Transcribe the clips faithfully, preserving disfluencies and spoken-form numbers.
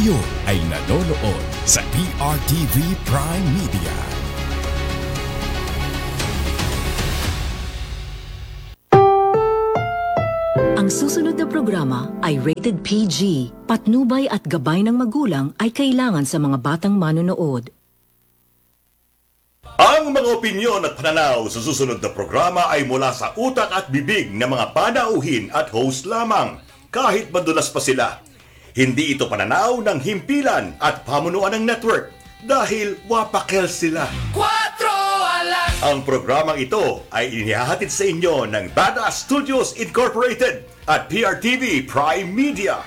kayo ay nanonood sa P R T V Prime Media. Ang susunod na programa ay rated P G. Patnubay at gabay ng magulang ay kailangan sa mga batang manonood. Ang mga opinyon at pananaw sa susunod na programa ay mula sa utak at bibig ng mga panauhin at host lamang, kahit madulas pa sila. Hindi ito pananaw ng himpilan at pamunuan ng network dahil wapakel sila. Cuatro alas. Ang programang ito ay inihahatid sa inyo ng Badass Studios Incorporated at P R T V Prime Media.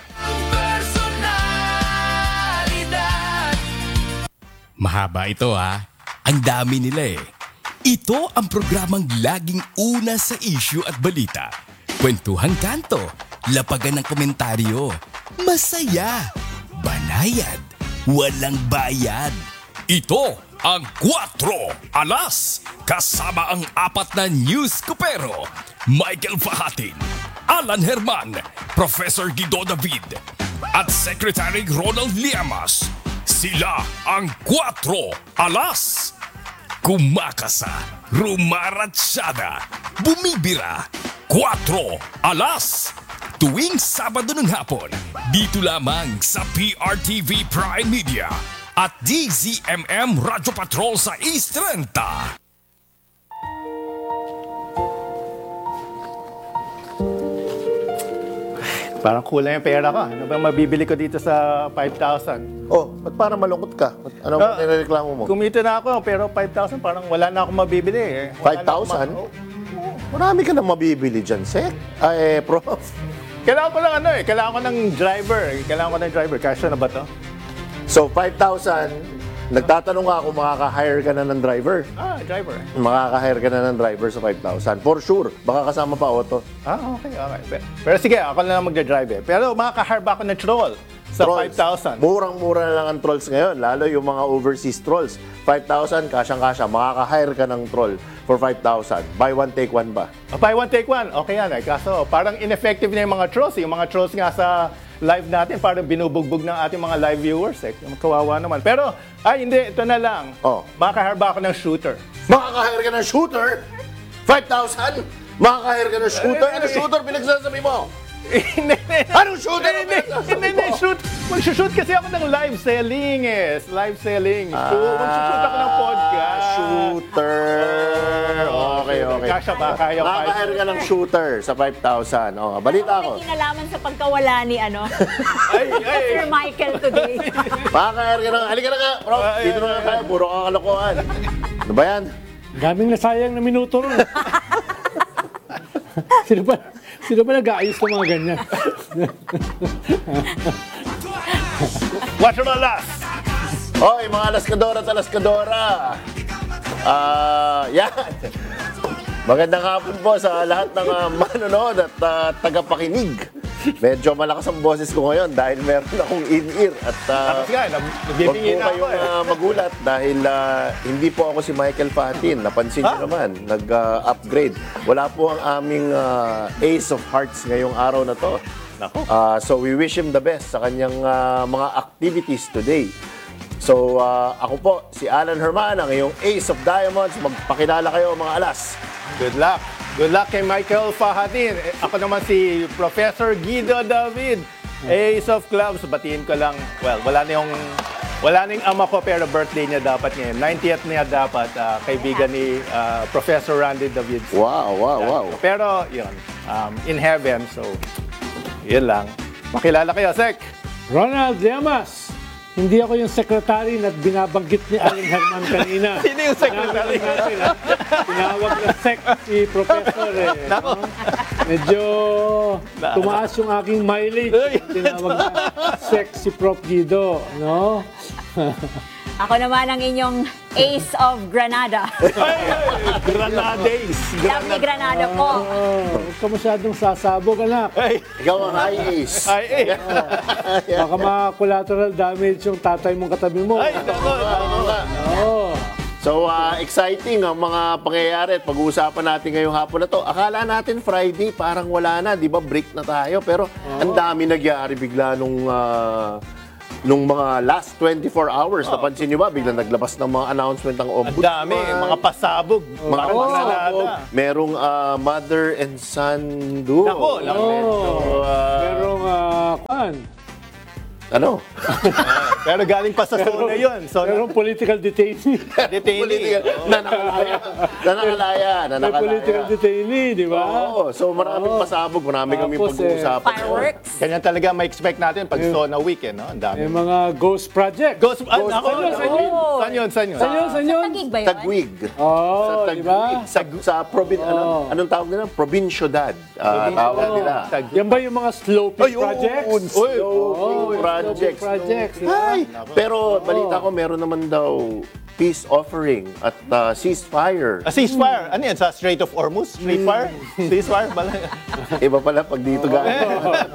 Personalidad. Mahaba ito ha. Ang dami nila eh. Ito ang programang laging una sa issue at balita. Kwentuhang kanto, lapagan ng komentaryo, masaya, banayad, walang bayad. Ito ang Cuatro Alas, kasama ang apat na news kupero, Michael Fahatin, Alan Herman, Professor Guido David, at Secretary Ronald Llamas. Sila ang Cuatro Alas. Kumakasa, rumaratsyada, bumibira. Cuatro Alas. Tuwing Sabado ng hapon, dito lamang sa P R T V Prime Media at D Z M M Radio Patrol sa East Trenta. Parang kulang yung pera ko. Ano ba mabibili ko dito sa five thousand? Oh, ba't parang malungkot ka? Ba't ano Ah, uh, nireklamo mo? Kumita na ako, pero five thousand parang wala na akong mabibili eh. Wala five na akong thousand? ma- oh. Marami ka nang mabibili dyan, Sek. Ay, eh, prof. Kailangan ko ng ano eh, kailangan ko ng driver. eh. Kailangan ko ng driver. Kasya na ba to? So, five thousand, nagtatanong ka kung makaka-hire ka na ng driver. Ah, driver. Makaka-hire ka na ng driver sa five thousand. For sure. Baka kasama pa auto. Ah, okay, okay. Pero, pero sige, ako na lang magdadrive eh. Pero makaka-hire ba ako ng troll sa Trolls. five thousand? Murang-mura na lang ang trolls ngayon. Lalo yung mga overseas trolls. five thousand, kasyang-kasya. Makaka-hire ka ng troll for five thousand. Buy one, take one ba? Oh, buy one, take one. Okay yan eh. Kaso parang ineffective na yung mga trolls. Yung mga trolls nga sa live natin, parang binubugbog ng ating mga live viewers eh. Kawawa naman. Pero, ay hindi, ito na lang. Oh. Makaka-hire ba ako ng shooter? Makaka-hire ka ng shooter? five thousand? Makaka-hire ka ng shooter? Ano shooter pinagsasabi mo? Hindi, Anong shooter ang Hindi, pinagsasabi hindi, hindi, mo? shoot. Mag-shoot kasi ako ng live selling eh. Live selling. So, mag-shoot ako ng podcast. Shooter. Okay, okay. Kasya ba? Kaya ko. Makaka-hire ka ng shooter sa five thousand. Oh, balita ko. May kinalaman sa pagkawala ni ano, Ay, ay. Sir Michael today. Makaka-hire ka ng... Halika na nga, bro. Dito na nga tayo. Puro kakalokohan. Ano ba yan? Daming nasayang na minuto ron. sino ba, sino ba nag-aayos ng mga ganyan? What's your last? Hoy, mga Alaskadora at Alaskadora. Ah, yan. Magandang hapon po sa lahat ng uh, manonood at uh, tagapakinig. Medyo malakas ang boses ko ngayon dahil meron akong in-ear at uh, Tapos nga, huwag nagbibingin po na ako kayong eh. uh, magulat dahil uh, hindi po ako si Michael Fatin. Napansin niyo Ah? naman, nag-upgrade. Wala po ang aming uh, Ace of Hearts ngayong araw na to. Nako. Uh, so we wish him the best sa kanyang uh, mga activities today. So uh, ako po, si Alan Herman, ang iyong Ace of Diamonds. Magpakilala kayo mga alas. Good luck. Good luck kay Michael Fahatin. Eh, Ako naman si Professor Guido David. Ace of Clubs. Batiin ko lang. Well, wala na yung... Wala na yung ama ko pero birthday niya dapat ngayon. ninetieth niya dapat. ah, kaibigan ni ah, Professor Randy David. Wow, wow, wow. Pero, yun. Um, in heaven. So, yun lang. Makilala kayo, Sek. Ronald Llamas. Hindi ako yung secretary na binabanggit ni Alan Herman kanina. Sino yung secretary? Tinawag natin, ha? Tinawag na sec si Professor eh. no? Medyo tumaas yung aking mileage. Tinawag na sec si Prof Guido. No? Ako naman ang inyong Ace of Granada. Granades. Lovely Granada po. Oh, huwag ka masyadong sasabog, anak. Ikaw ang high ace. Ay, eh. Baka ma-collateral damage yung tatay mong katabi mo. Ay, nako. Ano nga? Oo. So, uh, exciting ang mga pangyayari at pag-uusapan natin ngayong hapon na to. Akala natin Friday, parang wala na, di ba? Break na tayo. Pero ang dami nagyari bigla nung uh, nung mga last twenty-four hours, napansin nyo ba, biglang naglabas ng mga announcement ng Ang ombudsman. dami, mga pasabog. Mga Parang pasabog. Granada. Merong ah, mother and son duo. Nako, nako. So, ah, Merong, ah, kan, ano? Pero galing pa sa zona yun. So, merong political detainee. detainee. Political. Nanakalaya. Nanakalaya. May political Nanakalaya. detainee, di ba? Oo. So maraming pasabog. Marami kami Tapos, eh, pag-uusapan. Fireworks. Ganyan talaga ma-expect natin pag zona week, eh, no? Ang dami. May mga ghost project. Ghost, ah, Ghost ako, Project. saan yun? Saan yun? Saan yun? Saan yun? Saan yun? Tagig ba yun? Tagwig. Oh, Sa di ba? Tagwig. Sa, sa probin, ano, anong tawag nila? Provinciodad. Ah, tawag nila. Yan ba yung mga sloping projects? Uy, Oh, projects. sloping projects. di ba? Ay, pero balita ko meron naman daw peace offering at uh, ceasefire. A ceasefire. Ano yan? Sa Strait of Hormuz? Free fire? Ceasefire? Bala. Iba pala pag dito galing.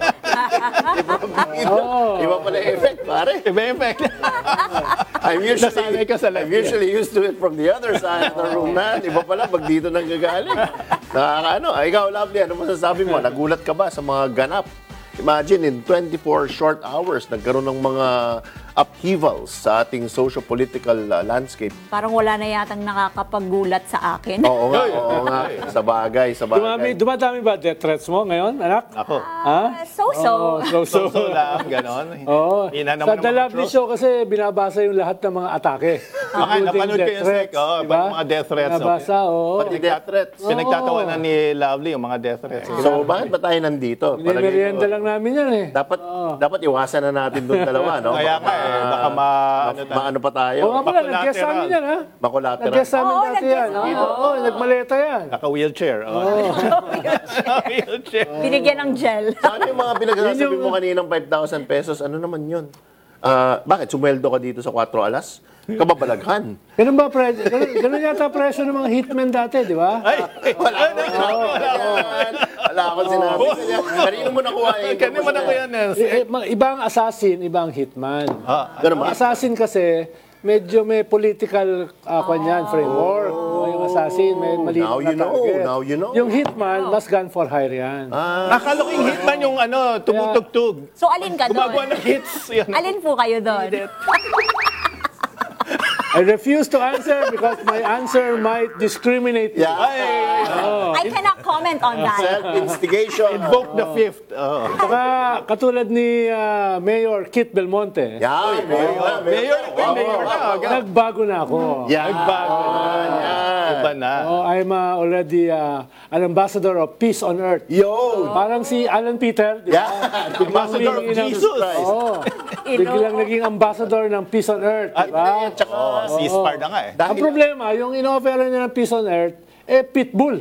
Iba, dito. Iba pala yung effect, pare. Iba yung effect. I'm usually, Nasanay ka sa I'm live. usually used to it from the other side of the room, man. Iba pala pag dito nanggagaling. Nakakaano. Ay, ikaw, Lovely, ano masasabi mo? Nagulat ka ba sa mga ganap? Imagine, in twenty-four short hours, nagkaroon ng mga upheavals sa ating socio-political uh, landscape. Parang wala na yatang nakakapaggulat sa akin. Oo nga, oo nga. Sa bagay, sa Dumami, bagay. dumadami ba death threats mo ngayon, anak? Ako. Ha? Ah, so-so. Oo, so-so. So, lang, ganon. Oo. Ina Sa naman ng The mga Lovely trolls. Show kasi binabasa yung lahat ng mga atake. Okay, Including napanood ko death yung threats, snake. Oh, diba? mga death threats. Nabasa, oo. Pati death threats. Pinagtatawanan ni Lovely yung mga death threats. So, bakit ba tayo nandito? Palagay ko, Merienda lang namin yan eh. Dapat, dapat iwasan na natin doon dalawa, no? Kaya nga eh, baka ma... Ano Ma- maano pa tayo? Oo nga pala, Collateral. nag-guest sa amin yan ha. Makulateral. Nag-guest sa amin Oo, dati nag-guest yan. sa- Oo, oo, nagmaleta yan. Naka-wheelchair. Oh. Naka-wheelchair. Binigyan ng gel. Saan yung mga pinagsasabi Yun yung- mo kaninang five thousand pesos? Ano naman yun? Ah, bakit? Sumweldo ka dito sa Cuatro Alas? Kababalaghan. Ganun ba, pre? Ganun, ganun yata presyo ng mga hitmen dati, di ba? Ay! Wala akong sinabi. Wala akong sinabi. Kanya, kanino mo nakuha yung Kanina mo na ko yan. eh. Eh, eh, mga- ibang assassin, ibang hitman. Ganun Ang ba? assassin kasi, medyo may political uh, kanyan, framework. Yung assassin, may maliit Now na you know, target. now you know. Yung hitman, mas gun for hire yan. Nakala ko yung hitman yung ano, tumutugtog. So, alin ka Gumagawa doon? ng hits. Yan. Alin po kayo doon? I refuse to answer because my answer might discriminate you. Yeah. I cannot comment on that. Self-instigation. Invoke the fifth. Oh. Saka katulad ni ah, Mayor Kit Belmonte, Yan. Mayor. Mayor, uy, mayor na. agad. nagbago na ako. Yan. Nagbago na. Iba na. Oh, I'm ah, already ah, an ambassador of peace on earth. Yo. Parang si Alan Peter, di ba? Yan. Ambassador of humingi ng- Jesus. Christ. Oo. Biglang naging ambassador ng peace on earth, di ba? Tsaka, Oh, ceasefire na nga eh. Ang problema, yung in-offer niya ng peace on earth, eh, pitbull.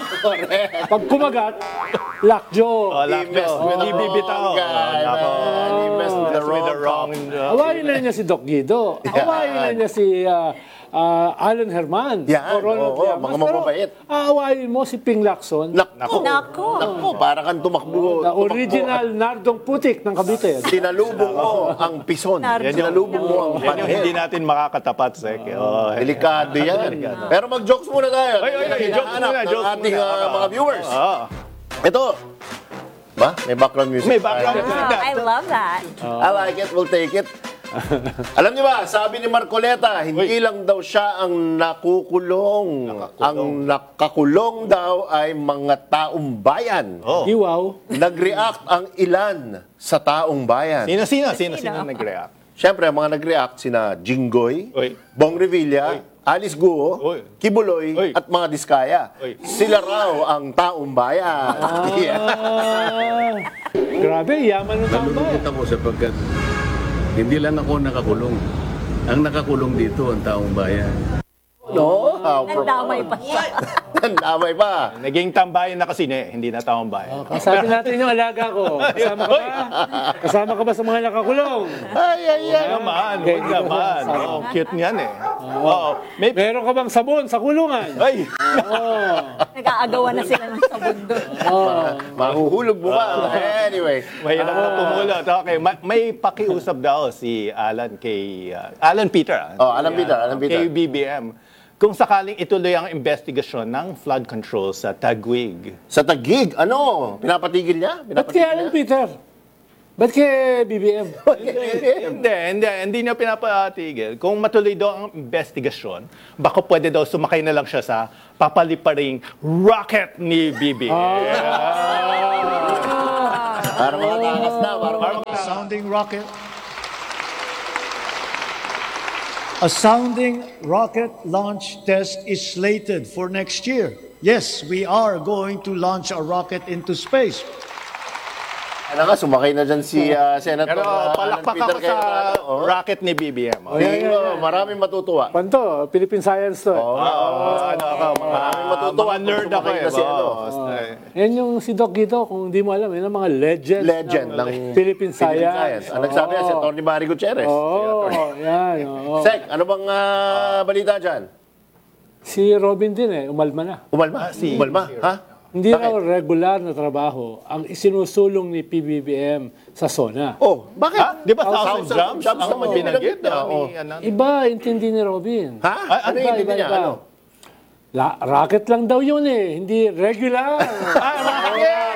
Pag kumagat, lockjaw. Oh, lock messed jaw. with the Hindi bibitaw. wrong guy, Nako. man. He messed with the With the wrong wrong... cop. uh, Awayin na niya si Doc Guido. Awayin na niya si ah, ah, Alan Herman. Yan, o Ronald oo, Llamas. mga Pero, mababait. aawayin mo si Ping Lacson, Nako. Nako. Nako, para kang tumakbo. the tumakbo original Nardong Putik ng Cavite. Sinalubong mo ang pison. Nardo. Sinalubong mo ang Yan yung hindi panhel. natin makakatapat, Sek. Oh, Delikado yan. Pero mag-jokes muna tayo. Ay, ay, ay, jokes Hinahanap muna, ng jokes ating muna. ah, mga viewers. oh. Ito. Ba? May background music. May background tayo. music. Ah, I love that. I like it. We'll take it. Alam niyo ba, sabi ni Marcoleta, hindi lang daw siya ang nakukulong. Ang nakakulong daw ay mga taong bayan. Oh. Iwaw. Nag-react ang ilan sa taong bayan. Sino-sino? Sino-sino nag-react? Siyempre, ang mga nag-react sina Jinggoy, Oy. Bong Revilla, Alice Guo, Oy. Kibuloy, Oy. at mga Diskaya. Oy. Sila raw ang taong bayan. Yeah. Ah, grabe, yaman ng tao. Nalulungkot ako sapagkat hindi lang ako nakakulong. Ang nakakulong dito ang taong bayan. No? How Nagdamay pa siya. Nandamay pa. Naging tambayan na kasi eh, hindi na taong bayan. Kasabi natin yung alaga ko. Kasama ka ba? Kasama ka ba sa mga nakakulong? Ay, ay, ay. Ay, naman, huwag naman. Oh, cute niyan eh. Oo. May... Meron ka bang sabon sa kulungan? Ay! Oh. Nag-aagawan na sila ng sabon doon. Oh. Mahuhulog mo ba? Anyway. Mahirap na pumulot. Okay, ma- may pakiusap daw si Alan kay... uh, Alan Peter. ah. Oh, Alan Peter, Alan Peter. Kay B B M. Kung sakaling ituloy ang investigasyon ng flood control sa Taguig. Sa Taguig, ano? Pinapatigil niya? Ba't kaya Alan Peter? Ba't kay B B M? Hindi, hindi, hindi niya pinapatigil. Kung matuloy daw ang investigasyon, baka pwede daw sumakay na lang siya sa papaliparing rocket ni B B M. Para mga takas na, para mga Sounding rocket. A sounding rocket launch test is slated for next year. Yes, we are going to launch a rocket into space. Ano nga, sumakay na dyan si ah, Senator Pero ah, palakpak Peter ako sa Cayetano, oh. rocket ni B B M. Oh. Tingin ko, maraming matutuwa. Panto, Philippine Science to. eh. Oo, ano ako, mga, Maraming matutuwa mga nerd kung ako sumakay eh. na si ano. boss. Yan yung si Doc Guido, kung hindi mo alam, yun ang mga legends Legend ng Philippine Science. Ang nagsabi yan, si Atty. Mari Gutierrez. Oo, yan. oo. Sek, ano bang ah, balita dyan? Si Robin din eh, umalma na. Umalma? si- Umalma? Ha? Hindi Bakit? raw regular na trabaho ang isinusulong ni P B B M sa SONA. Oh, bakit? Ha? Di ba thousand Thousand jumps? jumps Ang naman yung binanggit. binanggit, ah, oo. ni, ano, Iba, intindi ni Robin. Ha? Ay, Ano iba, yung hindi niya? iba. Ano? La- rocket lang daw yun eh, hindi regular. ah, rocket!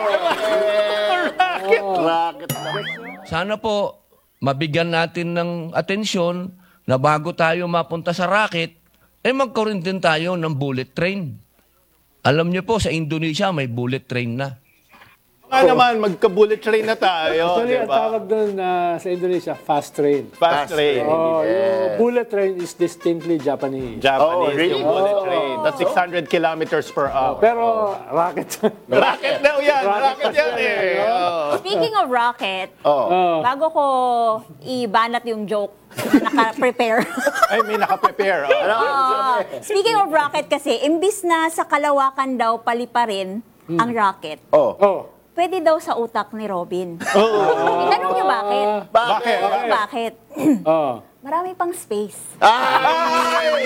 Rocket! Rocket na. Sana po, mabigyan natin ng atensyon na bago tayo mapunta sa rocket, eh magkaroon din tayo ng bullet train. Alam niyo po, sa Indonesia may bullet train na. Nga naman, magka-bullet train na tayo. Actually, di ang ba? tawag doon na sa Indonesia, fast train. Fast train. Oh, Yes. yung bullet train is distinctly Japanese. Japanese Oh, really? yung bullet Oh. train. That's six hundred kilometers per hour. Pero rocket. Rocket daw yan. Rocket Rocket yan yan, eh. no? Oh. Speaking of rocket, Oh. bago ko ibanat yung joke, naka-prepare. Ay, may nakaprepare. Oh. Ano? Ah, speaking of rocket kasi, imbis na sa kalawakan daw paliparin ang rocket, Oh. Oh. pwede daw sa utak ni Robin. Itanong niyo bakit? Bakit? Itanong bakit? Oh. Marami pang space. Ay!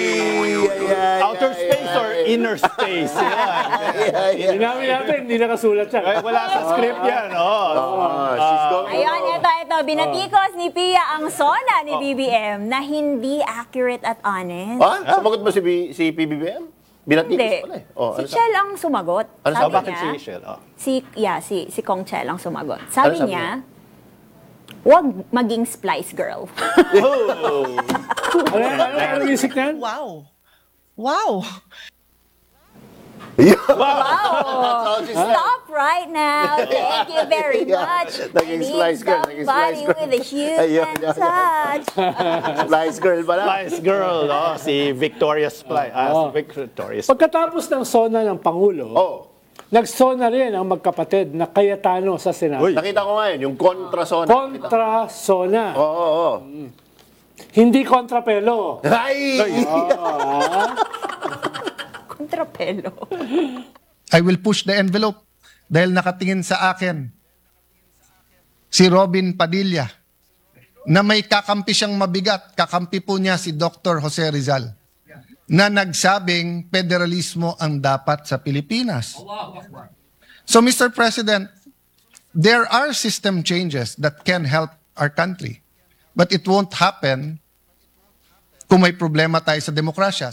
Outer space or inner space? Yan. Inamin natin, hindi nakasulat siya. Ay, wala sa script yan. Oh. Ah, she's going. Ayun, ito, ito. Binatikos ni Pia ang SONA ni B B M na hindi accurate at honest. Ah, sumagot ba si, B- si P B B M? Binatikos Hindi. pala eh. Oh, Si ano sa- Chel ang sumagot. Ano Sabi Oh, bakit niya, si Michelle? Oh. Si, yeah, si, si Kong Chel ang sumagot. Sabi, Ano sabi niya, huwag maging splice girl. Ano, ano, ano music na yan? Wow. Wow. Wow! Stop right now. Thank you very Yeah. much. Naging I need splice girl, naging somebody splice girl. with a human Ayun, ayun. touch. Slice girl pala. Spice Girl, oh, si Victoria Spice. Ah, si Victoria Spice. Pagkatapos ng SONA ng Pangulo, Oh. nag-SONA rin ang magkapatid na Cayetano sa Senado. Nakita ko nga yun, yung kontra zone. Kontra SONA. Oo, oo, oo. Hindi kontrapelo. Ay! Kontrapelo. I will push the envelope dahil nakatingin sa akin si Robin Padilla na may kakampi siyang mabigat. Kakampi po niya si Doctor Jose Rizal na nagsabing federalismo ang dapat sa Pilipinas. So Mister President, there are system changes that can help our country. But it won't happen kung may problema tayo sa demokrasya.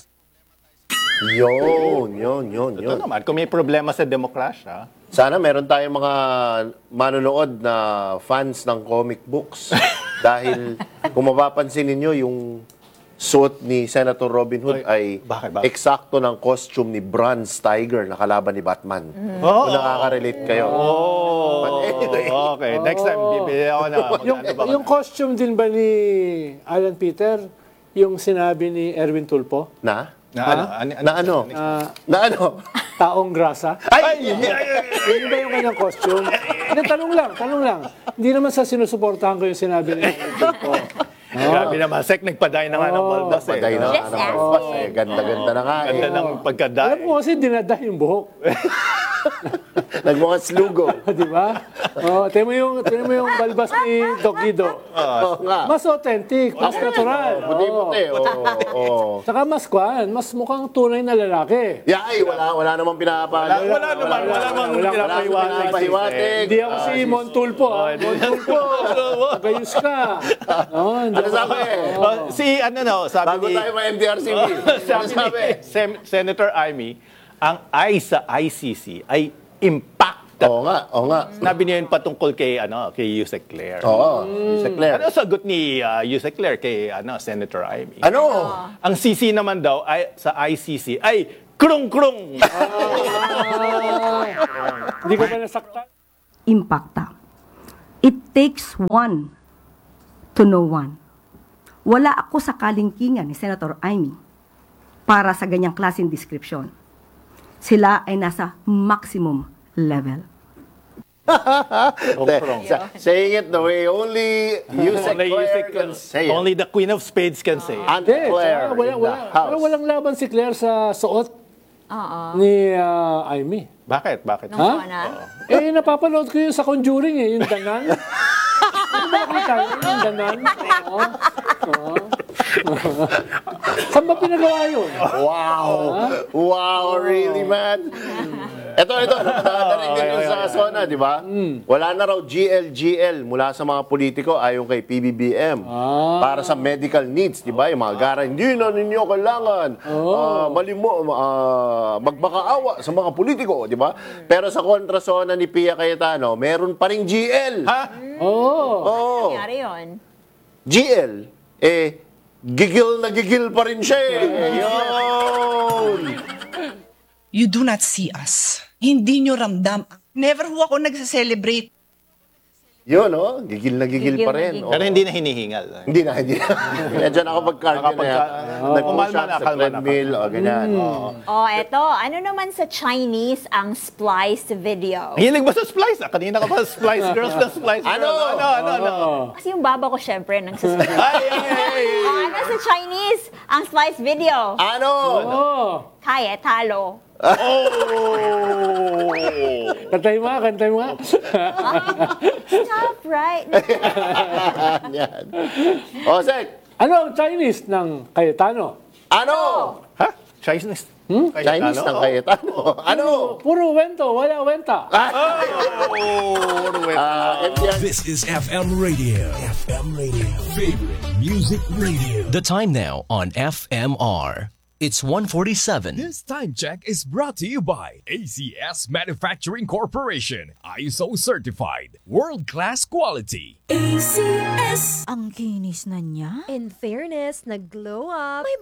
Yun, yun, yun, yun. Ito naman, kung may problema sa demokrasya, Sana meron tayong mga manonood na fans ng comic books. Dahil kung mapapansin ninyo, yung suot ni Senator Robin Hood ay bakit, bakit? eksakto ng costume ni Bronze Tiger na kalaban ni Batman. Oh. Kung nakaka-relate kayo. oh, But anyway. okay. Next time, bibili ako na. Yung, Ano ba? yung costume din ba ni Alan Peter, yung sinabi ni Erwin Tulpo, Na? Na ano? Ano? Na ano? ah, Na ano? taong grasa? Ay! Yun ba yung kanyang costume? Hindi, tanong lang, tanong lang. Hindi naman sa sinusuportahan ko yung sinabi ni Erwin Tulpo. Grabe naman, Sek, nagpaday na nga ng baldas eh. Paday na Just nga ng ask balbas me. eh. Ganda-ganda na nga Ganda eh. ng pagkaday. Alam mo kasi dinadah yung buhok. Nagmukha slugo. Di ba? Oh, tingnan mo yung, tingnan mo yung balbas ni Doc Guido. Oo nga. Mas authentic, mas natural. Puti-puti. Oo. oo. Saka mas kwan, mas mukhang tunay na lalaki. Yeah, ay, wala, wala namang pinapalo. Wala, wala naman, wala namang wala- pinapahiwatig. pinapahiwatig. Hindi ako si Montulpo. ah. Montulpo, tagayus ka. Oh, hindi Ano ako- sabi? Oh, si ano no, sabi Bago ni tayo ma-M D R C B. Ano sabi sabi? ni Sem- Senator Amy, ang I sa I C C ay impact Oo nga, oo nga. Sinabi niya yun patungkol kay, ano, kay Yusek Claire. Oo, si Claire. Ano sagot ni uh, Yusek Claire kay ano, Senator Amy? Ano? Ang C C naman daw ay, sa I C C ay krung-krung. Hindi ko ba nasaktan? Impacta. It takes one to know one. Wala ako sa kalingkingan ni Senator Amy para sa ganyang klaseng description. Sila ay nasa maximum level. Krung-krung. Sa- saying it the way only Yusek Only Claire Yusek can can- say it. Only the Queen of Spades can say it. Aunt Hindi, Claire tsaka wala, in wala, the house. pero walang laban si Claire sa suot ni uh, Amy. Bakit? Bakit? Nung Ha? Sona. Eh, napapanood ko yun sa Conjuring eh, yung danan. Hindi ba nakita yun, yung danan? Oo. Oo. Saan ba pinagawa yun? Wow! Wow, really, man? Ito, ito, nakadaring din yun sa Sona, di ba? Wala na raw G L G L mula sa mga politiko ayon kay P B B M para sa medical needs, di ba? Yung mga gara, hindi na ninyo kailangan ah, malimo, ah, magmakaawa sa mga politiko, di ba? Pero sa kontra Sona ni Pia Cayetano, meron pa ring G L. Ha? Oo. Oo. Nangyari yun. G L, eh, gigil na gigil pa rin siya eh. Yun! You do not see us. Hindi nyo ramdam. Never ho ako nagsa-celebrate. Yun, oh. Gigil na gigil, Gigil pa na rin. gigil. oh. Pero hindi na hinihingal. Hindi na, hindi na. Medyo nakapag-cardio na Nakapagka- yan. Oh. Nag-push Kumalma up na, sa kalma na, treadmill, o ganyan. oo. Oh, eto. Ano naman sa Chinese ang spliced video? Hilig ba sa splice? Ah, kanina ka pa splice girls na splice Ano? girls. Ano? Ano? Ano? Kasi yung baba ko syempre nang sasplice. Ay, ay, ay, ay. Oh, ano sa Chinese ang spliced video? Ano? Oo. Kaya, talo. Oh! Kantay mo, nga, kantay mo. nga. Stop right now. yan. O, Sek. Ano ang Chinese ng Cayetano? Ano? Ha? Chinese? Hmm? Chinese ng Cayetano. Ano? Puro wento, wala wenta. Ah, M T R. This is F M Radio. F M Radio. Favorite Music Radio. The time now on F M R. It's one forty-seven. This time check is brought to you by A C S Manufacturing Corporation. I S O certified. World-class quality. A C S. Ang kinis na niya. In fairness, nag-glow up. May